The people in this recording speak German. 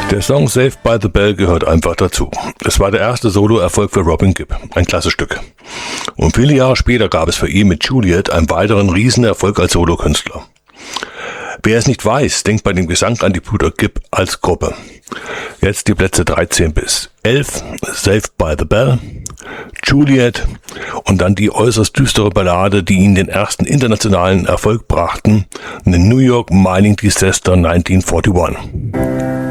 Der Song Saved by the Bell gehört einfach dazu. Es war der erste Solo-Erfolg für Robin Gibb, ein klasse Stück. Und viele Jahre später gab es für ihn mit Juliet einen weiteren Riesenerfolg als Solokünstler. Wer es nicht weiß, denkt bei dem Gesang an die Brüder Gibb als Gruppe. Jetzt die Plätze 13 bis 11, Saved by the Bell, Juliet und dann die äußerst düstere Ballade, die ihnen den ersten internationalen Erfolg brachten, The New York Mining Disaster 1941.